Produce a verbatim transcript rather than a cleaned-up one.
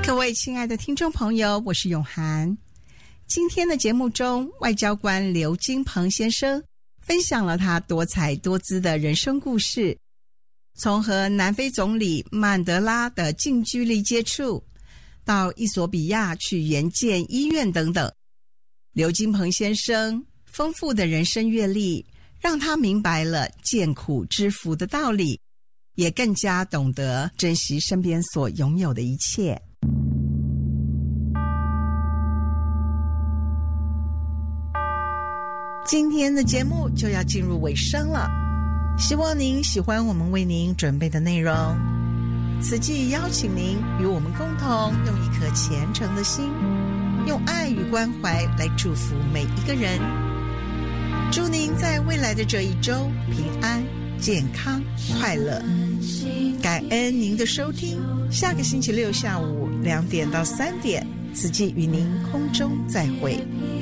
各位亲爱的听众朋友，我是永涵。今天的节目中，外交官刘金鹏先生分享了他多彩多姿的人生故事，从和南非总理曼德拉的近距离接触，到伊索比亚去援建医院等等。刘金鹏先生丰富的人生阅历，让他明白了见苦知福的道理，也更加懂得珍惜身边所拥有的一切。今天的节目就要进入尾声了，希望您喜欢我们为您准备的内容。此际邀请您与我们共同用一颗虔诚的心，用爱与关怀来祝福每一个人。祝您在未来的这一周平安、健康、快乐。感恩您的收听，下个星期六下午两点到三点，此际与您空中再会。